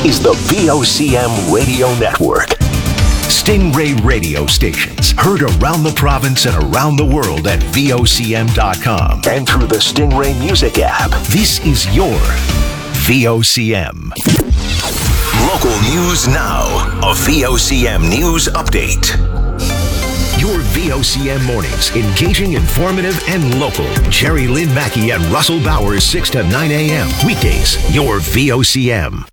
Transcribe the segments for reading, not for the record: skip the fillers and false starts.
is the VOCM Radio Network. Stingray radio stations heard around the province and around the world at VOCM.com and through the Stingray Music app. This is your VOCM. Local news now. A VOCM news update. Your VOCM mornings, engaging, informative, and local. Jerry Lynn Mackey and Russell Bowers, 6 to 9 a.m. Weekdays, your VOCM.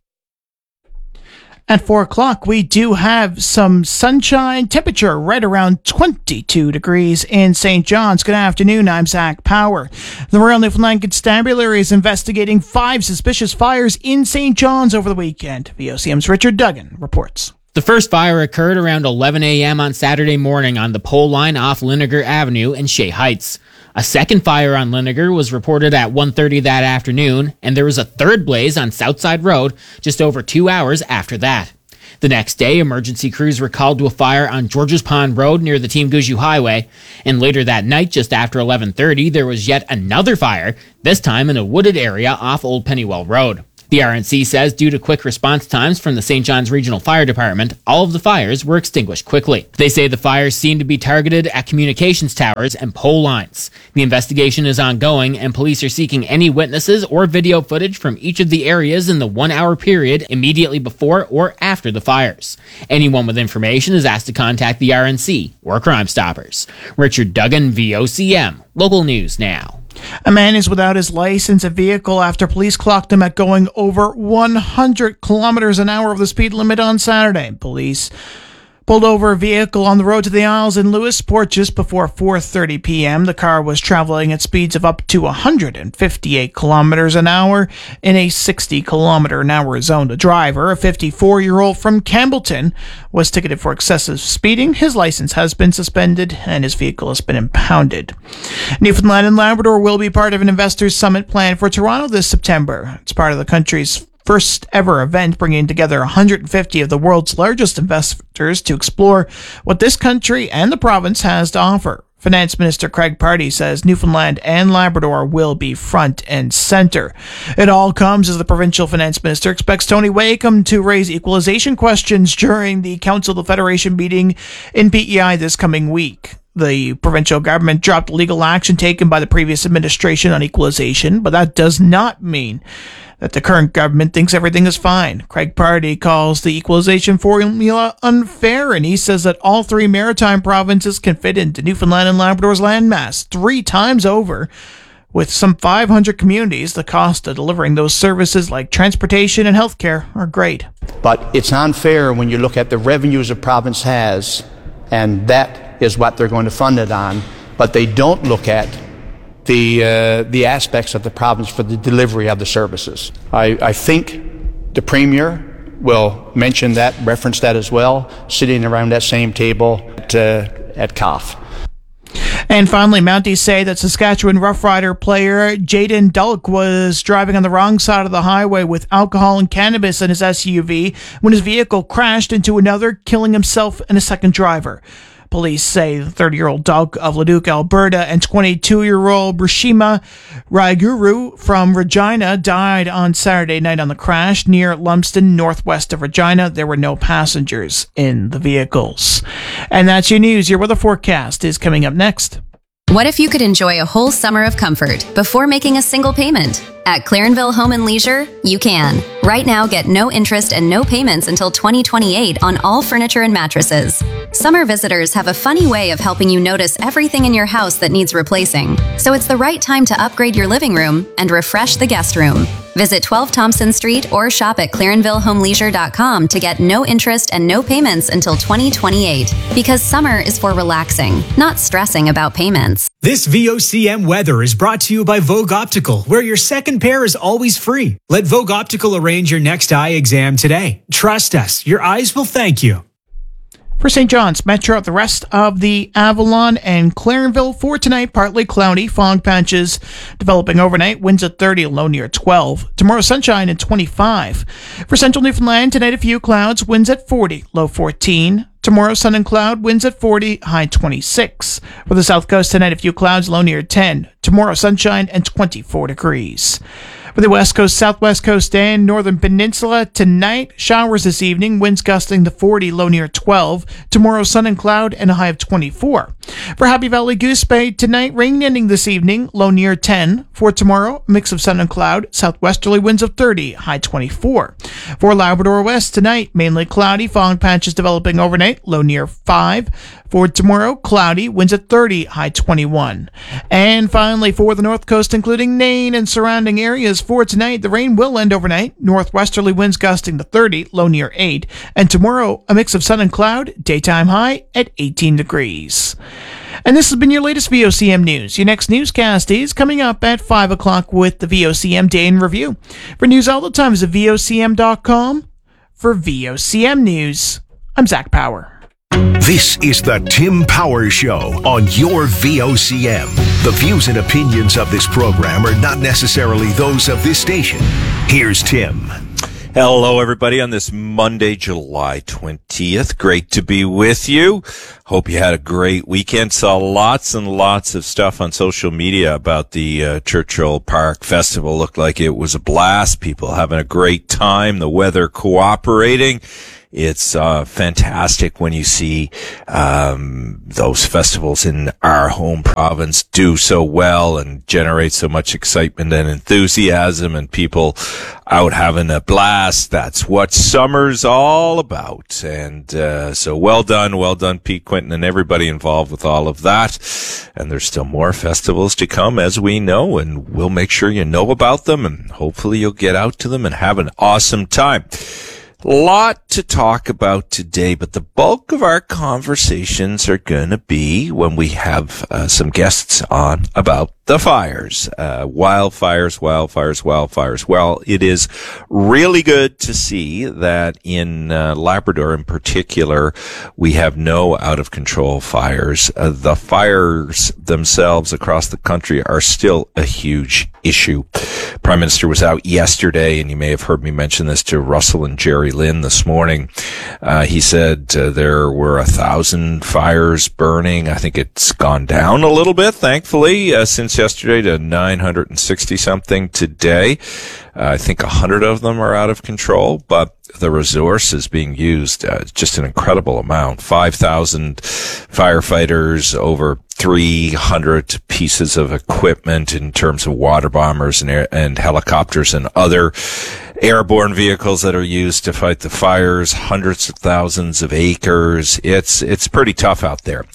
At 4 o'clock, we do have some sunshine. Temperature right around 22 degrees in St. John's. Good afternoon. I'm Zach Power. The Royal Newfoundland Constabulary is investigating 5 suspicious fires in St. John's over the weekend. VOCM's Richard Duggan reports. The first fire occurred around 11 a.m. on Saturday morning on the pole line off Linniger Avenue in Shea Heights. A second fire on Linniger was reported at 1:30 that afternoon, and there was a third blaze on Southside Road just over 2 hours after that. The next day, emergency crews were called to a fire on Georges Pond Road near the Team Gushue Highway, and later that night, just after 11:30, there was yet another fire, this time in a wooded area off Old Pennywell Road. The RNC says due to quick response times from the St. John's Regional Fire Department, all of the fires were extinguished quickly. They say the fires seem to be targeted at communications towers and pole lines. The investigation is ongoing, and police are seeking any witnesses or video footage from each of the areas in the 1 hour period immediately before or after the fires. Anyone with information is asked to contact the RNC or Crime Stoppers. Richard Duggan, VOCM. Local news now. A man is without his license and vehicle after police clocked him at going over 100 kilometers an hour of the speed limit on Saturday. Police pulled over a vehicle on the road to the Isles in Lewisport just before 4:30 p.m. The car was traveling at speeds of up to 158 kilometers an hour in a 60 kilometer an hour zone. The driver, a 54-year-old from Campbellton, was ticketed for excessive speeding. His license has been suspended and his vehicle has been impounded. Newfoundland and Labrador will be part of an investors summit planned for Toronto this September. It's part of the country's first ever event, bringing together 150 of the world's largest investors to explore what this country and the province has to offer. Finance Minister Craig Pardy says Newfoundland and Labrador will be front and center. It all comes as the provincial finance minister expects Tony Wakeham to raise equalization questions during the Council of the Federation meeting in PEI this coming week. The provincial government dropped legal action taken by the previous administration on equalization, but that does not mean that the current government thinks everything is fine. Craig Pardy calls the equalization formula unfair, and he says that all 3 maritime provinces can fit into Newfoundland and Labrador's landmass 3 times over. With some 500 communities, the cost of delivering those services like transportation and healthcare are great. But it's unfair when you look at the revenues a province has, and that is what they're going to fund it on, but they don't look at the aspects of the province for the delivery of the services. I think the Premier will mention that, reference that as well, sitting around that same table at COF. And finally, Mounties say that Saskatchewan Rough Rider player Jaden Dulk was driving on the wrong side of the highway with alcohol and cannabis in his SUV when his vehicle crashed into another, killing himself and a second driver. Police say the 30-year-old Dulk of Leduc, Alberta, and 22-year-old Brashima Raiguru from Regina died on Saturday night on the crash near Lumsden, northwest of Regina. There were no passengers in the vehicles. And that's your news. Your weather forecast is coming up next. What if you could enjoy a whole summer of comfort before making a single payment? At Clarenville Home and Leisure, you can. Right now, get no interest and no payments until 2028 on all furniture and mattresses. Summer visitors have a funny way of helping you notice everything in your house that needs replacing. So it's the right time to upgrade your living room and refresh the guest room. Visit 12 Thompson Street or shop at ClarenvilleHomeLeisure.com to get no interest and no payments until 2028. Because summer is for relaxing, not stressing about payments. This VOCM weather is brought to you by Vogue Optical, where your second pair is always free. Let Vogue Optical arrange your next eye exam today. Trust us, your eyes will thank you. For St. John's Metro, the rest of the Avalon and Clarenville for tonight, partly cloudy, fog patches developing overnight, winds at 30, low near 12. Tomorrow, sunshine at 25. For Central Newfoundland, tonight a few clouds, winds at 40, low 14. Tomorrow, sun and cloud, winds at 40, high 26. For the South Coast, tonight a few clouds, low near 10. Tomorrow, sunshine and 24 degrees. For the west coast, southwest coast, and northern peninsula, tonight, showers this evening, winds gusting to 40, low near 12. Tomorrow, sun and cloud, and a high of 24. For Happy Valley Goose Bay, tonight, rain ending this evening, low near 10. For tomorrow, mix of sun and cloud, southwesterly winds of 30, high 24. For Labrador West, tonight, mainly cloudy, fog patches developing overnight, low near 5. For tomorrow, cloudy, winds at 30, high 21. And finally, for the north coast, including Nain and surrounding areas, for tonight, the rain will end overnight. Northwesterly winds gusting to 30, low near 8. And tomorrow, a mix of sun and cloud, daytime high at 18 degrees. And this has been your latest VOCM news. Your next newscast is coming up at 5 o'clock with the VOCM Day in Review. For news all the time, visit VOCM.com. For VOCM News, I'm Zach Power. This is the Tim Power Show on your VOCM. The views and opinions of this program are not necessarily those of this station. Here's Tim. Hello, everybody, on this Monday, July 20th. Great to be with you. Hope you had a great weekend. Saw lots and lots of stuff on social media about the Churchill Park Festival. Looked like it was a blast. People having a great time. The weather cooperating. It's fantastic when you see those festivals in our home province do so well and generate so much excitement and enthusiasm and people out having a blast. That's what summer's all about. And so well done, Pete Quinton, and everybody involved with all of that. And there's still more festivals to come, as we know, and we'll make sure you know about them, and hopefully you'll get out to them and have an awesome time. Lot to talk about today, but the bulk of our conversations are going to be when we have some guests on about the fires. Wildfires. Well, it is really good to see that in Labrador in particular, we have no out-of-control fires. The fires themselves across the country are still a huge issue. Prime Minister was out yesterday, and you may have heard me mention this to Russell and Jerry Lynn this morning. He said there were 1,000 fires burning. I think it's gone down a little bit, thankfully, since yesterday to 960 something today. I think 100 of them are out of control, but the resource is being used just an incredible amount. 5,000 firefighters, over 300 pieces of equipment in terms of water bombers and helicopters and other airborne vehicles that are used to fight the fires, hundreds of thousands of acres. It's pretty tough out there.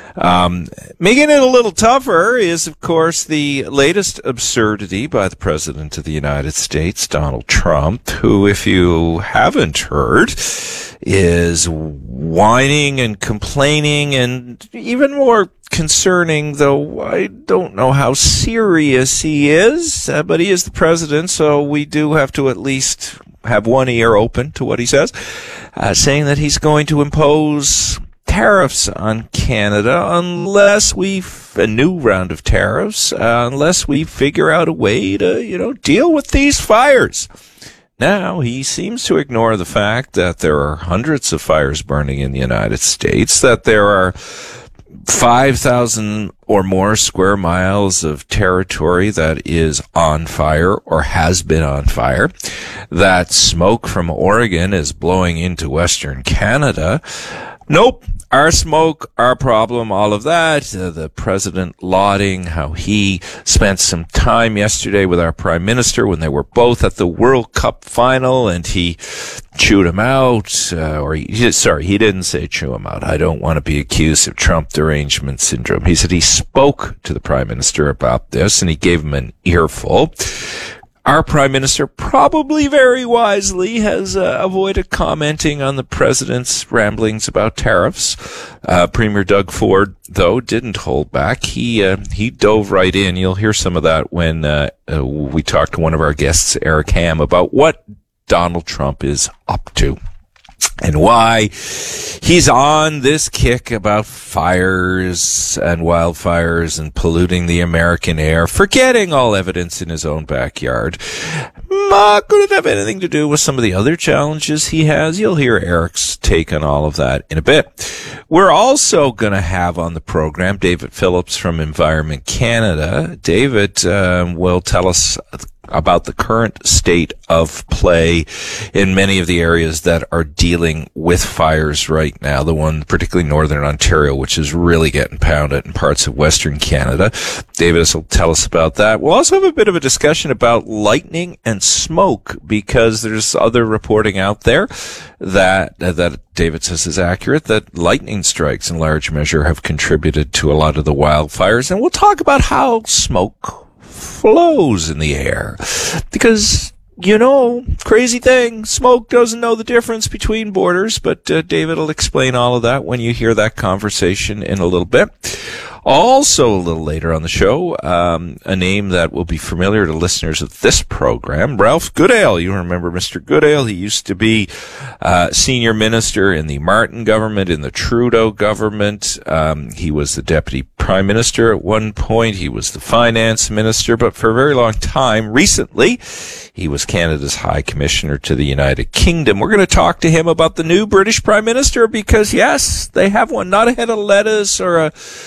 Making it a little tougher is, of course, the latest absurdity by the President of the United States, Donald Trump, who, if you haven't heard, is whining and complaining, and even more concerning, though I don't know how serious he is, but he is the president, so we do have to at least have one ear open to what he says, saying that he's going to impose tariffs on Canada unless a new round of tariffs, unless we figure out a way to, deal with these fires. Now, he seems to ignore the fact that there are hundreds of fires burning in the United States, that there are 5,000 or more square miles of territory that is on fire or has been on fire, that smoke from Oregon is blowing into Western Canada. Nope. Our smoke, our problem, all of that. The president lauding how he spent some time yesterday with our prime minister when they were both at the World Cup final, and he chewed him out, he didn't say chew him out. I don't want to be accused of Trump derangement syndrome. He said he spoke to the prime minister about this, and he gave him an earful. Our prime minister, probably very wisely, has avoided commenting on the president's ramblings about tariffs. Premier Doug Ford, though, didn't hold back. He dove right in. You'll hear some of that when we talk to one of our guests, Eric Ham, about what Donald Trump is up to and why he's on this kick about fires and wildfires and polluting the American air, forgetting all evidence in his own backyard. Not going to have anything to do with some of the other challenges he has. You'll hear Eric's take on all of that in a bit. We're also going to have on the program David Phillips from Environment Canada. David will tell us about the current state of play in many of the areas that are dealing with fires right now. The one, particularly northern Ontario, which is really getting pounded in parts of Western Canada. David will tell us about that. We'll also have a bit of a discussion about lightning and smoke, because there's other reporting out there that David says is accurate, that lightning strikes in large measure have contributed to a lot of the wildfires. And we'll talk about how smoke flows in the air, because crazy thing, smoke doesn't know the difference between borders, but David will explain all of that when you hear that conversation in a little bit. Also, a little later on the show, a name that will be familiar to listeners of this program, Ralph Goodale. You remember Mr. Goodale. He used to be senior minister in the Martin government, in the Trudeau government. He was the deputy prime minister at one point. He was the finance minister, but for a very long time, recently, he was Canada's High Commissioner to the United Kingdom. We're going to talk to him about the new British Prime Minister, because, yes, they have one, not a head of lettuce or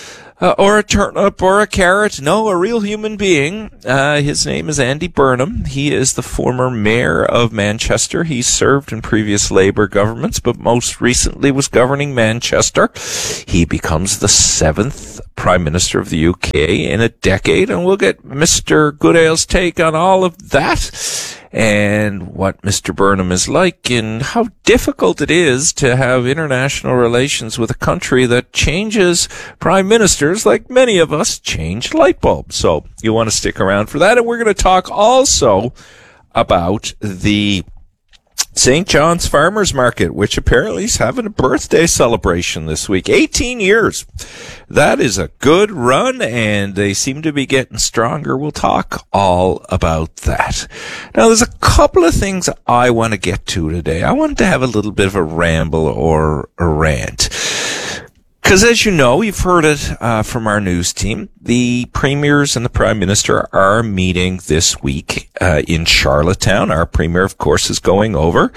a turnip or a carrot. No, a real human being. His name is Andy Burnham. He is the former mayor of Manchester. He served in previous Labour governments, but most recently was governing Manchester. He becomes the 7th Prime Minister of the UK in a decade, and we'll get Mr. Goodale's take on all of that, and what Mr. Burnham is like, and how difficult it is to have international relations with a country that changes prime ministers like many of us change light bulbs. So you want to stick around for that. And we're going to talk also about the St. John's Farmers Market, which apparently is having a birthday celebration this week. 18 years. That is a good run, and they seem to be getting stronger. We'll talk all about that. Now, there's a couple of things I want to get to today. I wanted to have a little bit of a ramble or a rant. Because as you know, you've heard it from our news team, the premiers and the prime minister are meeting this week in Charlottetown. Our premier, of course, is going over.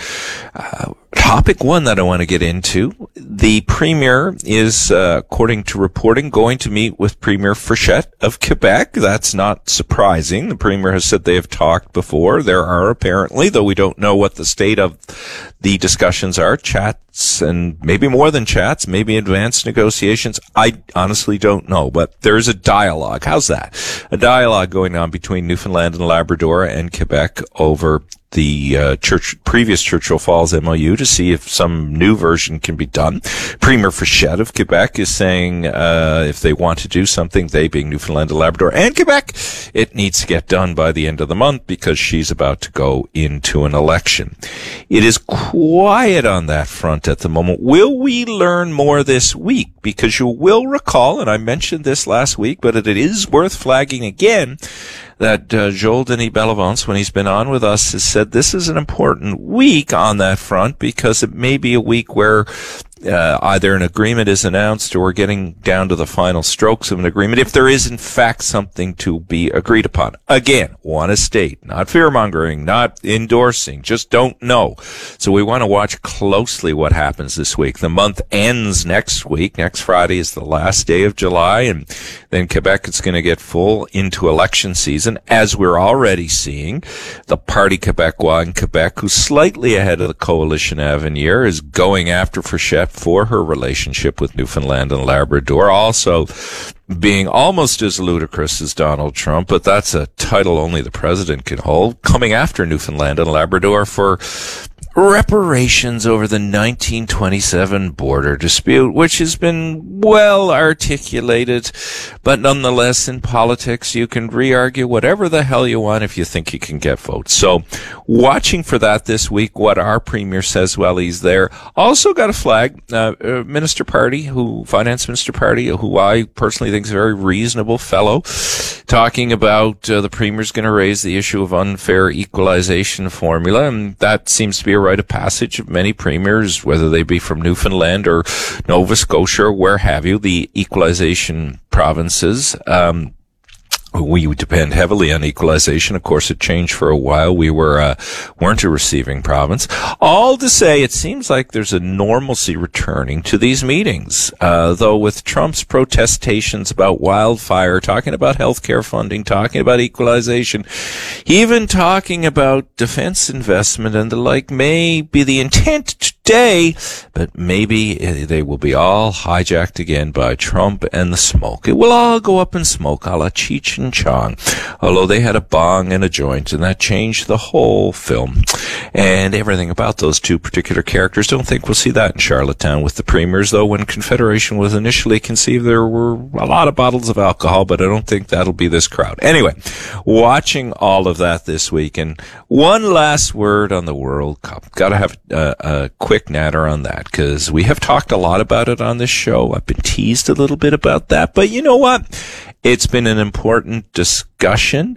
Topic one that I want to get into, the premier is, according to reporting, going to meet with Premier Fischette of Quebec. That's not surprising. The premier has said they have talked before. There are apparently, though we don't know what the state of the discussions are, chats, and maybe more than chats, maybe advanced negotiations. I honestly don't know, but there's a dialogue. How's that? A dialogue going on between Newfoundland and Labrador and Quebec over the previous Churchill Falls MOU to see if some new version can be done. Premier Fischette of Quebec is saying if they want to do something, they being Newfoundland and Labrador and Quebec, it needs to get done by the end of the month because she's about to go into an election. It is quiet on that front at the moment. Will we learn more this week? Because you will recall, and I mentioned this last week, but it is worth flagging again, that Joel Denis Bellavance, when he's been on with us, has said this is an important week on that front because it may be a week where either an agreement is announced or we're getting down to the final strokes of an agreement, if there is in fact something to be agreed upon. Again, want to state, not fear-mongering, not endorsing, just don't know. So we want to watch closely what happens this week. The month ends next week. Next Friday is the last day of July, and then Quebec is going to get full into election season, as we're already seeing. The Parti Québécois in Quebec, who's slightly ahead of the Coalition Avenir, is going after Fischette for her relationship with Newfoundland and Labrador, also being almost as ludicrous as Donald Trump, but that's a title only the president can hold, coming after Newfoundland and Labrador for reparations over the 1927 border dispute, which has been well articulated, but nonetheless in politics you can re-argue whatever the hell you want if you think you can get votes. So watching for that this week, what our premier says while he's there. Also got a flag, Minister Party, Finance Minister Party, who I personally think is a very reasonable fellow, talking about the premier's going to raise the issue of unfair equalization formula, and that seems to be a rite of passage of many premiers, whether they be from Newfoundland or Nova Scotia or where have you, the equalization provinces. we depend heavily on equalization. Of course, it changed for a while. We weren't a receiving province. All to say, it seems like there's a normalcy returning to these meetings. Though with Trump's protestations about wildfire, talking about healthcare funding, talking about equalization, even talking about defense investment and the like may be the intent today, but maybe they will be all hijacked again by Trump and the smoke. It will all go up in smoke, a la Cheech and Chong, although they had a bong and a joint, and that changed the whole film and everything about those two particular characters. Don't think we'll see that in Charlottetown with the premiers, though. When Confederation was initially conceived, there were a lot of bottles of alcohol, but I don't think that'll be this crowd. Anyway, watching all of that this week, and one last word on the World Cup. Got to have a quick natter on that, because we have talked a lot about it on this show. I've been teased a little bit about that, but you know what? It's been an important discussion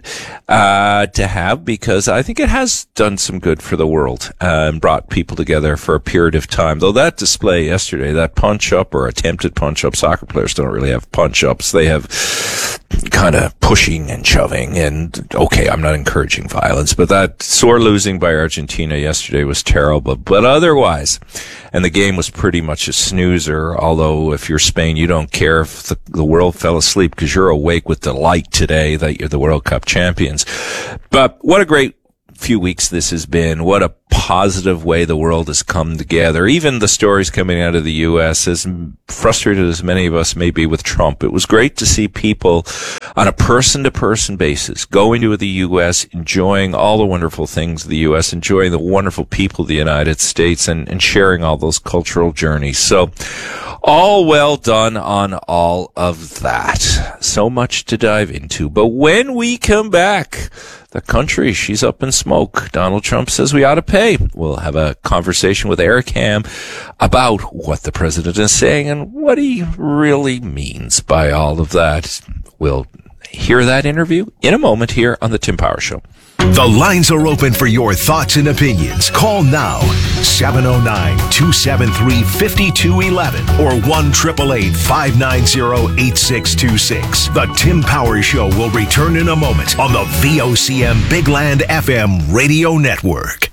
to have, because I think it has done some good for the world and brought people together for a period of time. Though that display yesterday, that punch-up or attempted punch-up, soccer players don't really have punch-ups. They have kind of pushing and shoving, and okay, I'm not encouraging violence, but that sore losing by Argentina yesterday was terrible. But otherwise, and the game was pretty much a snoozer, although if you're Spain, you don't care if the world fell asleep, because you're awake with delight today that you're the World Cup champions. But what a great few weeks this has been. What a positive way the world has come together. Even the stories coming out of the U.S., as frustrated as many of us may be with Trump, it was great to see people on a person-to-person basis going to the U.S., enjoying all the wonderful things of the U.S., enjoying the wonderful people of the United States, and sharing all those cultural journeys. So, all well done on all of that. So much to dive into. But when we come back, the country, she's up in smoke. Donald Trump says we ought to pay. We'll have a conversation with Eric Ham about what the president is saying and what he really means by all of that. We'll hear that interview in a moment here on The Tim Power Show. The lines are open for your thoughts and opinions. Call now, 709-273-5211 or 1-888-590-8626. The Tim Power Show will return in a moment on the VOCM Big Land FM radio network.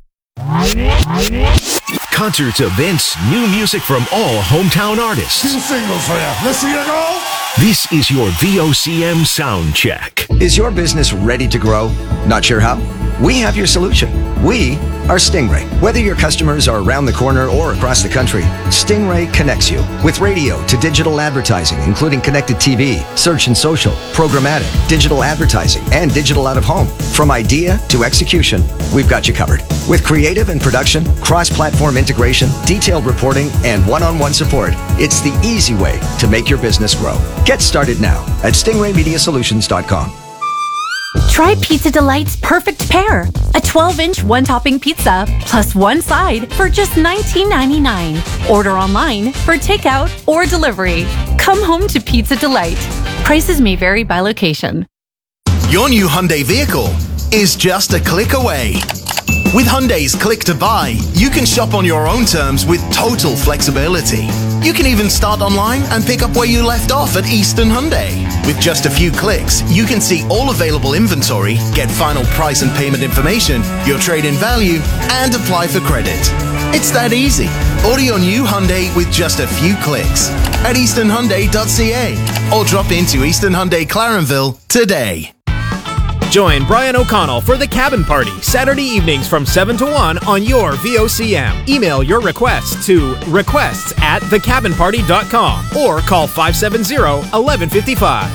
Concerts, events, new music from all hometown artists. 2 singles for you. Let's see you go. This is your VOCM sound check. Is your business ready to grow? Not sure how? We have your solution. We are Stingray. Whether your customers are around the corner or across the country, Stingray connects you with radio to digital advertising, including connected TV, search and social, programmatic, digital advertising, and digital out of home. From idea to execution, we've got you covered. With creative and production, cross-platform integration, detailed reporting, and one-on-one support, it's the easy way to make your business grow. Get started now at stingraymediasolutions.com. Try Pizza Delight's perfect pair. A 12-inch one-topping pizza plus one side for just $19.99. Order online for takeout or delivery. Come home to Pizza Delight. Prices may vary by location. Your new Hyundai vehicle is just a click away. With Hyundai's Click to Buy, you can shop on your own terms with total flexibility. You can even start online and pick up where you left off at Eastern Hyundai. With just a few clicks, you can see all available inventory, get final price and payment information, your trade-in value, and apply for credit. It's that easy. Order your new Hyundai with just a few clicks at easternhyundai.ca or drop into Eastern Hyundai Clarenville today. Join Brian O'Connell for The Cabin Party, Saturday evenings from 7 to 1 on your VOCM. Email your requests to requests@thecabinparty.com or call 570-1155.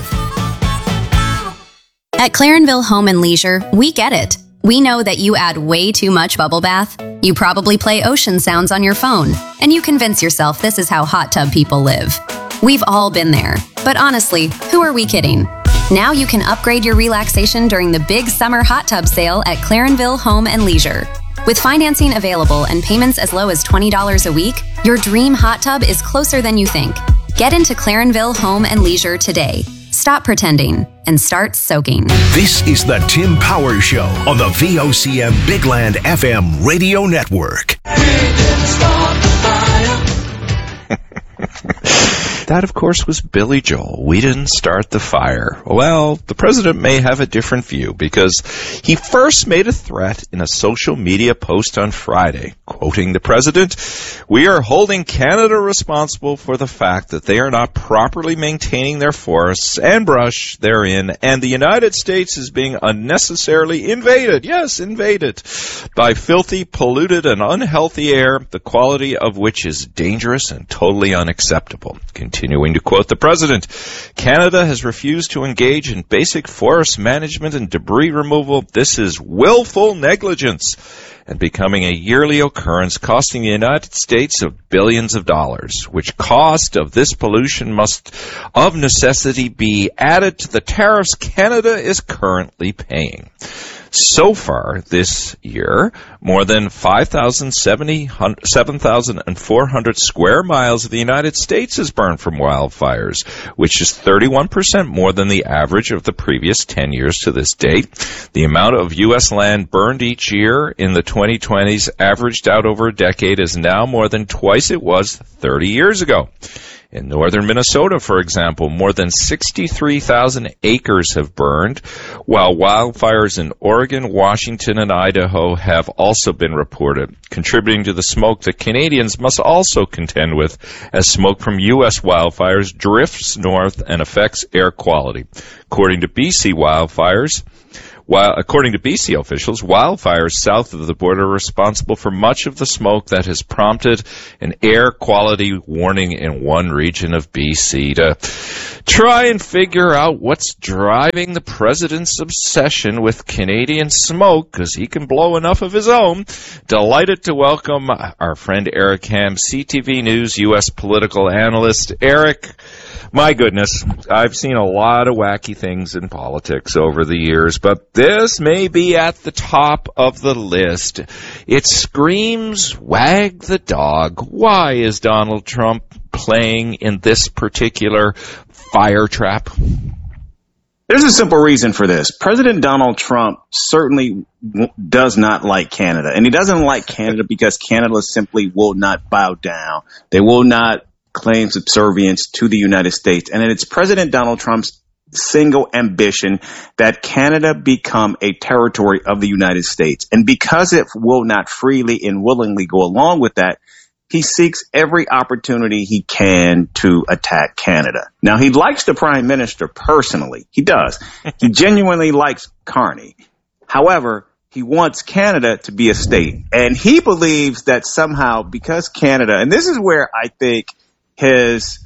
At Clarenville Home and Leisure, we get it. We know that you add way too much bubble bath. You probably play ocean sounds on your phone, and you convince yourself this is how hot tub people live. We've all been there. But honestly, who are we kidding? Now you can upgrade your relaxation during the big summer hot tub sale at Clarenville Home and Leisure. With financing available and payments as low as $20 a week, your dream hot tub is closer than you think. Get into Clarenville Home and Leisure today. Stop pretending and start soaking. This is the Tim Power Show on the VOCM Big Land FM radio network. that, of course, was Billy Joel. We didn't start the fire. Well, the president may have a different view because he first made a threat in a social media post on Friday. Quoting the president, "We are holding Canada responsible for the fact that they are not properly maintaining their forests and brush therein, and the United States is being unnecessarily invaded," yes, invaded, "by filthy, polluted, and unhealthy air, the quality of which is dangerous and totally unacceptable." Continuing to quote the president, "Canada has refused to engage in basic forest management and debris removal. This is willful negligence and becoming a yearly occurrence, costing the United States of billions of dollars, which cost of this pollution must of necessity be added to the tariffs Canada is currently paying." So far this year, more than 7,400 square miles of the United States is burned from wildfires, which is 31% more than the average of the previous 10 years to this date. The amount of U.S. land burned each year in the 2020s, averaged out over a decade, is now more than twice it was 30 years ago. In northern Minnesota, for example, more than 63,000 acres have burned, while wildfires in Oregon, Washington, and Idaho have also been reported, contributing to the smoke that Canadians must also contend with as smoke from U.S. wildfires drifts north and affects air quality. According to BC officials, wildfires south of the border are responsible for much of the smoke that has prompted an air quality warning in one region of BC. To try and figure out what's driving the president's obsession with Canadian smoke, because he can blow enough of his own, delighted to welcome our friend Eric Ham, CTV News U.S. political analyst. Eric, my goodness, I've seen a lot of wacky things in politics over the years, but this may be at the top of the list. It screams, wag the dog. Why is Donald Trump playing in this particular fire trap? There's a simple reason for this. President Donald Trump certainly does not like Canada, and he doesn't like Canada because Canada simply will not bow down. They will not claim subservience to the United States. And it's President Donald Trump's single ambition that Canada become a territory of the United States. And because it will not freely and willingly go along with that, he seeks every opportunity he can to attack Canada. Now, he likes the Prime Minister personally. He does. He genuinely likes Carney. However, he wants Canada to be a state. And he believes that somehow because Canada, and this is where I think his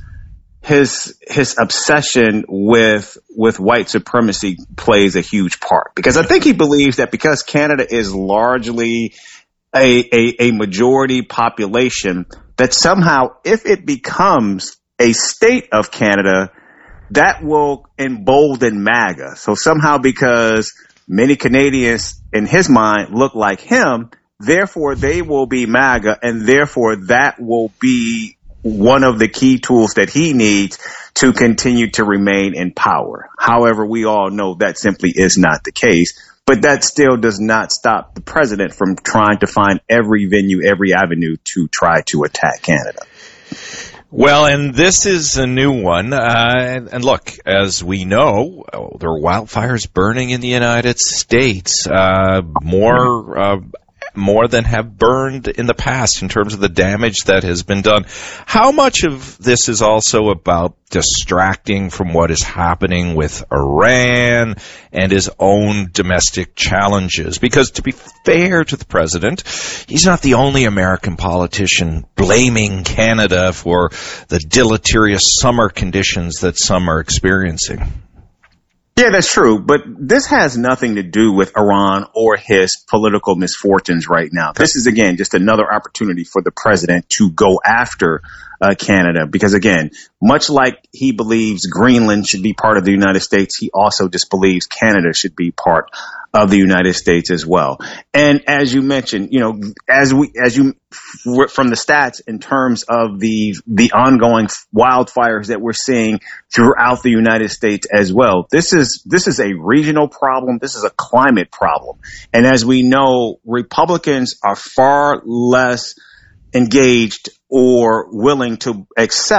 obsession with white supremacy plays a huge part, because I think he believes that because Canada is largely a majority population, that somehow if it becomes a state of Canada, that will embolden MAGA. So somehow because many Canadians in his mind look like him, therefore they will be MAGA, and therefore that will be one of the key tools that he needs to continue to remain in power. However, we all know that simply is not the case, but that still does not stop the president from trying to find every venue, every avenue to try to attack Canada. Well, and this is a new one. And look, as we know, there are wildfires burning in the United States, more than have burned in the past in terms of the damage that has been done. How much of this is also about distracting from what is happening with Iran and his own domestic challenges? Because to be fair to the president, he's not the only American politician blaming Canada for the deleterious summer conditions that some are experiencing. Yeah, that's true. But this has nothing to do with Iran or his political misfortunes right now. This is, again, just another opportunity for the president to go after Canada, because, again, much like he believes Greenland should be part of the United States, he also disbelieves Canada should be part of the United States as well. And as you mentioned, you know, as you from the stats in terms of the ongoing wildfires that we're seeing throughout the United States as well, this is a regional problem. This is a climate problem. And as we know, Republicans are far less engaged or willing to accept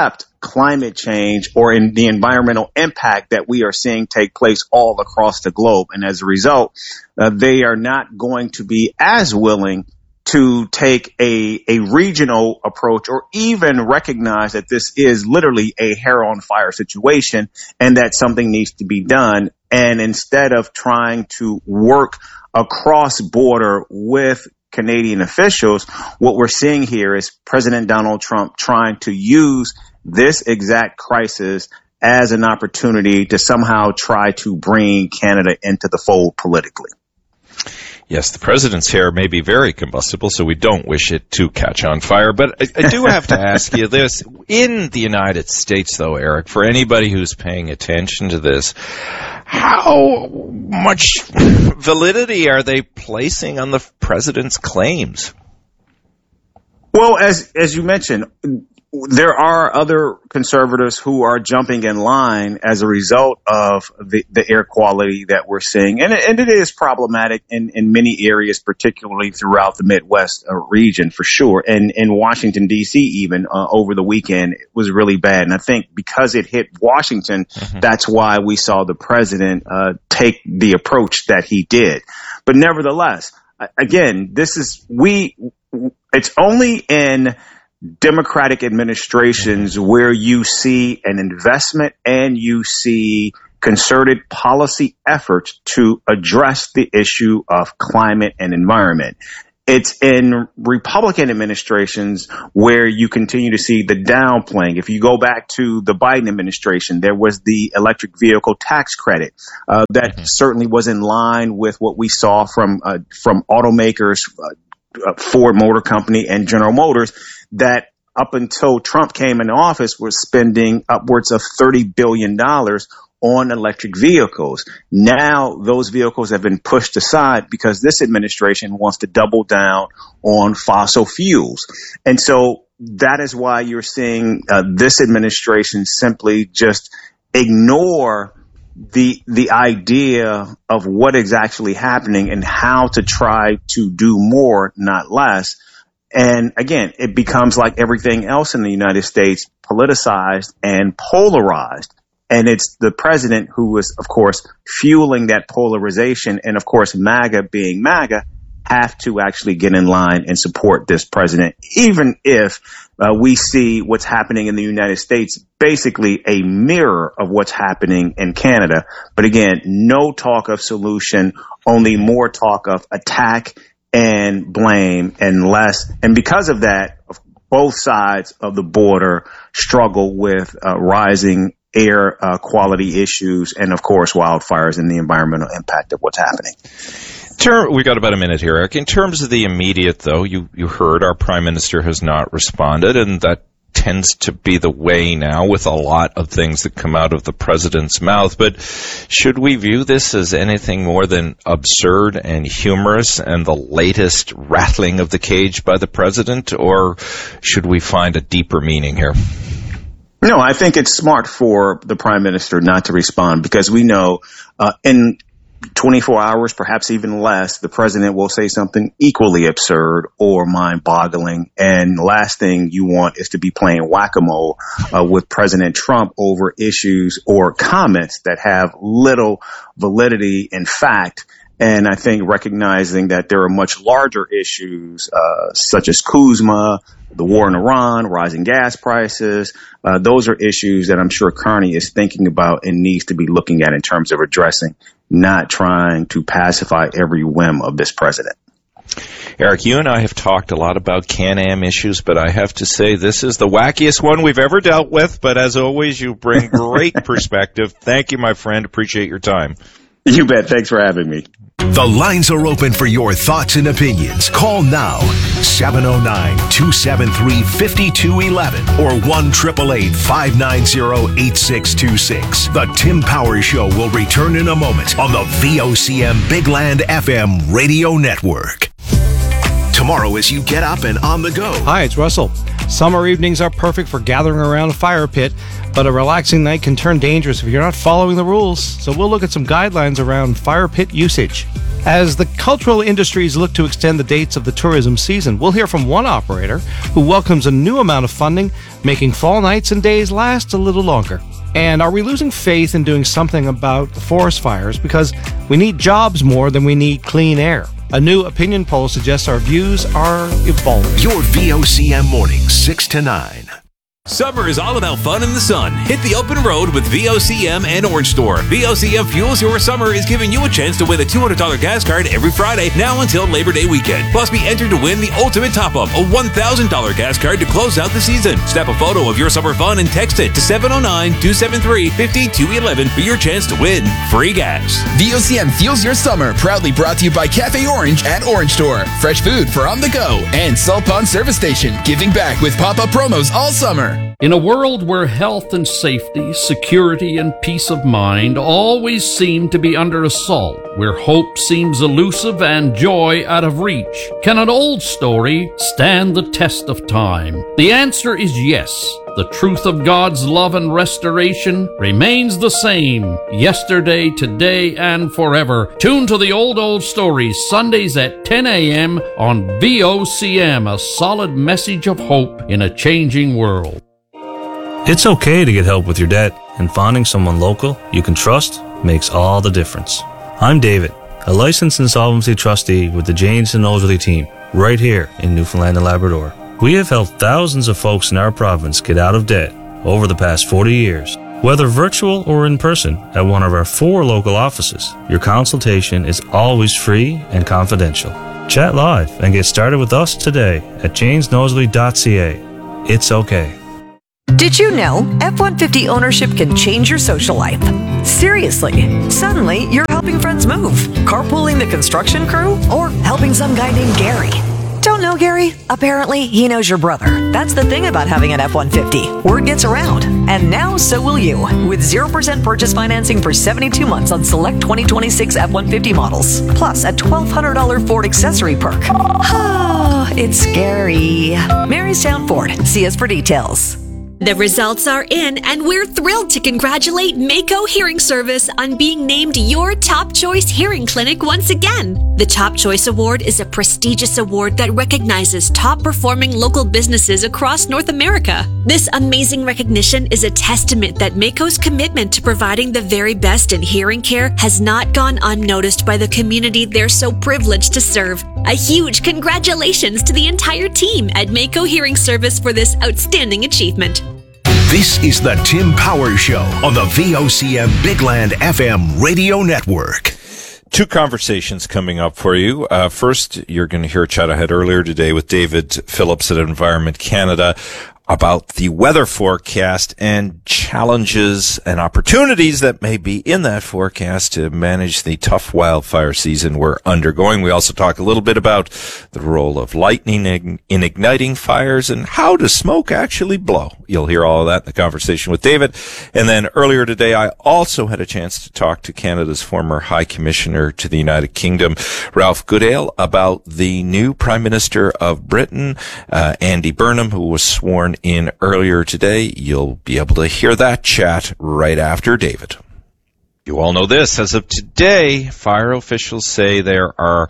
climate change or in the environmental impact that we are seeing take place all across the globe. And as a result, they are not going to be as willing to take a regional approach or even recognize that this is literally a hair on fire situation and that something needs to be done. And instead of trying to work across border with Canadian officials, what we're seeing here is President Donald Trump trying to use this exact crisis as an opportunity to somehow try to bring Canada into the fold politically. Yes, the president's hair may be very combustible, so we don't wish it to catch on fire. But I do have to ask you this. In the United States, though, Eric, for anybody who's paying attention to this, how much validity are they placing on the president's claims? Well, as you mentioned, there are other conservatives who are jumping in line as a result of the air quality that we're seeing. And it is problematic in many areas, particularly throughout the Midwest region, for sure. And in Washington, D.C., even over the weekend, it was really bad. And I think because it hit Washington, that's why we saw the president take the approach that he did. But nevertheless, again, it's only in Democratic administrations where you see an investment and you see concerted policy efforts to address the issue of climate and environment. It's in Republican administrations where you continue to see the downplaying. If you go back to the Biden administration, there was the electric vehicle tax credit that certainly was in line with what we saw from automakers, Ford Motor Company and General Motors, that up until Trump came into office was spending upwards of $30 billion on electric vehicles. Now those vehicles have been pushed aside because this administration wants to double down on fossil fuels. And so that is why you're seeing this administration simply just ignore the idea of what is actually happening and how to try to do more, not less. And again, it becomes like everything else in the United States, politicized and polarized. And it's the president who is, of course, fueling that polarization. And of course, MAGA being MAGA have to actually get in line and support this president, even if we see what's happening in the United States, basically a mirror of what's happening in Canada. But again, no talk of solution, only more talk of attack and blame and less. And because of that, both sides of the border struggle with rising air quality issues and, of course, wildfires and the environmental impact of what's happening. We got about a minute here, Eric. In terms of the immediate, though, you heard our prime minister has not responded, and that tends to be the way now with a lot of things that come out of the president's mouth. But should we view this as anything more than absurd and humorous and the latest rattling of the cage by the president, or should we find a deeper meaning here? No, I think it's smart for the prime minister not to respond because we know in 24 hours, perhaps even less, the president will say something equally absurd or mind-boggling. And the last thing you want is to be playing whack-a-mole with President Trump over issues or comments that have little validity in fact. And I think recognizing that there are much larger issues such as Kuzma, the war in Iran, rising gas prices, those are issues that I'm sure Carney is thinking about and needs to be looking at in terms of addressing, not trying to pacify every whim of this president. Eric, you and I have talked a lot about Can-Am issues, but I have to say this is the wackiest one we've ever dealt with. But as always, you bring great perspective. Thank you, my friend. Appreciate your time. You bet. Thanks for having me. The lines are open for your thoughts and opinions. Call now, 709-273-5211 or 1-888-590-8626. The Tim Powers Show will return in a moment on the VOCM Big Land FM radio network. Tomorrow as you get up and on the go. Hi, it's Russell. Summer evenings are perfect for gathering around a fire pit, but a relaxing night can turn dangerous if you're not following the rules. So we'll look at some guidelines around fire pit usage. As the cultural industries look to extend the dates of the tourism season, we'll hear from one operator who welcomes a new amount of funding, making fall nights and days last a little longer. And are we losing faith in doing something about the forest fires because we need jobs more than we need clean air? A new opinion poll suggests our views are evolving. Your VOCM mornings, 6 to 9. Summer is all about fun in the sun. Hit the open road with VOCM and Orange Store. VOCM Fuels Your Summer is giving you a chance to win a $200 gas card every Friday, now until Labor Day weekend. Plus, be entered to win the ultimate top-up, a $1,000 gas card to close out the season. Snap a photo of your summer fun and text it to 709-273-5211 for your chance to win free gas. VOCM Fuels Your Summer, proudly brought to you by Cafe Orange and Orange Store. Fresh food for on the go. And Salt Pond Service Station, giving back with pop-up promos all summer. In a world where health and safety, security and peace of mind always seem to be under assault, where hope seems elusive and joy out of reach, can an old story stand the test of time? The answer is yes. The truth of God's love and restoration remains the same, yesterday, today, and forever. Tune to the old stories, Sundays at 10 a.m. on VOCM, a solid message of hope in a changing world. It's okay to get help with your debt, and finding someone local you can trust makes all the difference. I'm David, a licensed insolvency trustee with the Janes and Nosworthy team, right here in Newfoundland and Labrador. We have helped thousands of folks in our province get out of debt over the past 40 years. Whether virtual or in person at one of our 4 local offices, your consultation is always free and confidential. Chat live and get started with us today at janesnosworthy.ca. It's okay. Did you know F-150 ownership can change your social life? Seriously, suddenly you're helping friends move, carpooling the construction crew, or helping some guy named Gary. Don't know Gary? Apparently, he knows your brother. That's the thing about having an F-150. Word gets around. And now, so will you. With 0% purchase financing for 72 months on select 2026 F-150 models. Plus a $1,200 Ford accessory perk. Ah, it's scary. Marystown Ford. See us for details. The results are in, and we're thrilled to congratulate Mako Hearing Service on being named your Top Choice Hearing Clinic once again. The Top Choice Award is a prestigious award that recognizes top-performing local businesses across North America. This amazing recognition is a testament that Mako's commitment to providing the very best in hearing care has not gone unnoticed by the community they're so privileged to serve. A huge congratulations to the entire team at Mako Hearing Service for this outstanding achievement. This is the Tim Powers Show on the VOCM Bigland FM radio network. 2 conversations coming up for you. First, you're going to hear a chat I had earlier today with David Phillips at Environment Canada about the weather forecast and challenges and opportunities that may be in that forecast to manage the tough wildfire season we're undergoing. We also talk a little bit about the role of lightning in igniting fires and how does smoke actually blow. You'll hear all of that in the conversation with David. And then earlier today, I also had a chance to talk to Canada's former High Commissioner to the United Kingdom, Ralph Goodale, about the new Prime Minister of Britain, Andy Burnham, who was sworn in earlier today. You'll be able to hear that chat right after David. You all know this. As of today, fire officials say there are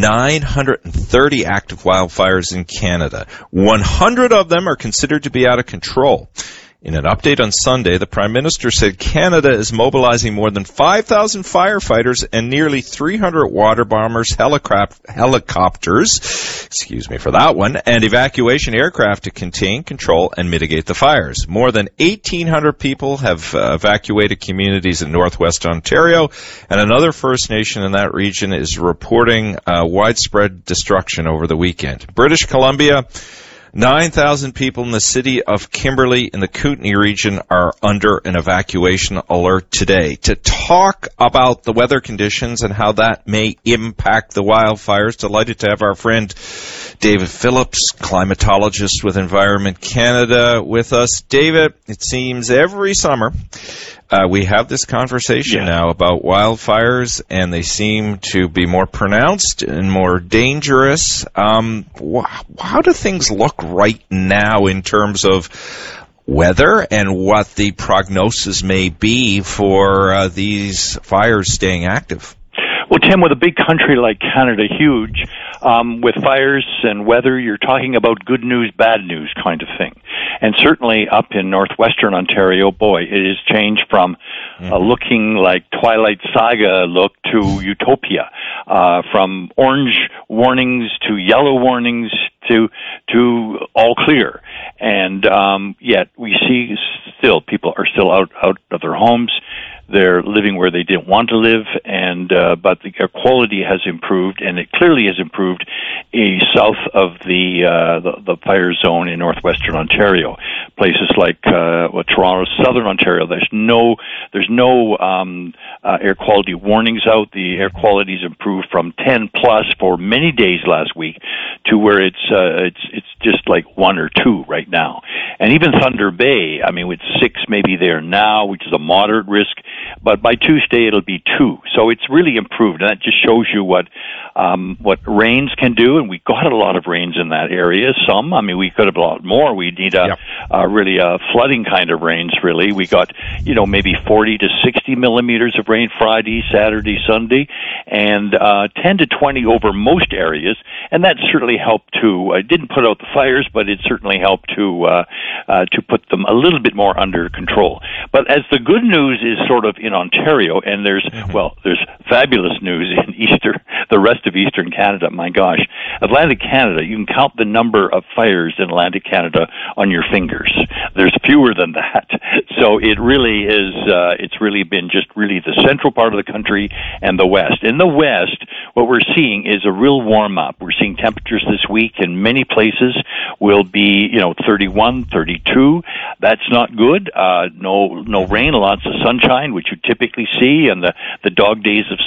930 active wildfires in Canada. 100 of them are considered to be out of control. In an update on Sunday, the Prime Minister said Canada is mobilizing more than 5,000 firefighters and nearly 300 water bombers, helicopters, excuse me for that one, and evacuation aircraft to contain, control, and mitigate the fires. More than 1,800 people have evacuated communities in northwest Ontario, and another First Nation in that region is reporting widespread destruction over the weekend. British Columbia, 9,000 people in the city of Kimberley in the Kootenay region are under an evacuation alert today. To talk about the weather conditions and how that may impact the wildfires, delighted to have our friend David Phillips, climatologist with Environment Canada, with us. David, it seems every summer we have this conversation now about wildfires, and they seem to be more pronounced and more dangerous. How do things look right now in terms of weather and what the prognosis may be for these fires staying active? Well, Tim, with a big country like Canada, huge, with fires and weather, you're talking about good news, bad news kind of thing. And certainly up in northwestern Ontario, boy, it has changed from looking like Twilight Saga look to utopia, from orange warnings to yellow warnings to all clear. And yet we see still people are still out of their homes. They're living where they didn't want to live, and but the air quality has improved, and it clearly has improved south of the fire zone in northwestern Ontario. Places like Toronto, southern Ontario, there's no air quality warnings out. The air quality's improved from 10 plus for many days last week to where it's just like 1 or 2 right now. And even Thunder Bay, I mean, with 6 maybe there now, which is a moderate risk. But by Tuesday, it'll be 2. So it's really improved, and that just shows you what rains can do. And we got a lot of rains in that area. Some, I mean, we could have a lot more. We need really flooding kind of rains. Really, we got maybe 40 to 60 millimeters of rain Friday, Saturday, Sunday, and 10 to 20 over most areas. And that certainly helped to. It didn't put out the fires, but it certainly helped to put them a little bit more under control. But as the good news is sort of in Ontario, and there's fabulous news in the rest of Eastern Canada. My gosh, Atlantic Canada, you can count the number of fires in Atlantic Canada on your fingers. There's fewer than that. So it really is, it's really been just really the central part of the country and the West. In the West, what we're seeing is a real warm up. We're seeing temperatures this week in many places will be, 31, 32. That's not good. No rain, lots of sunshine, which you typically see, and the dog days of